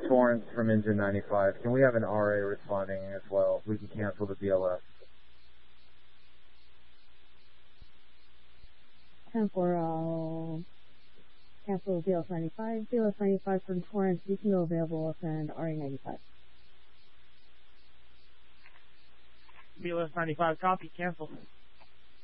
Torrance from Engine 95. Can we have an RA responding as well? We can cancel the BLS. 10-4, cancel BLS 95. BLS 95 from Torrance, you can go available, and RA 95. BLS 95, copy, cancel.